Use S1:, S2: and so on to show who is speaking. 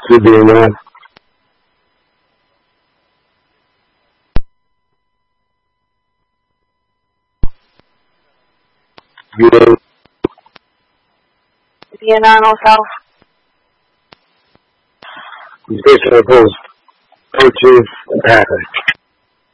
S1: Should be enough. Good.
S2: DNR South.
S1: Station post. Coaches and Patrick.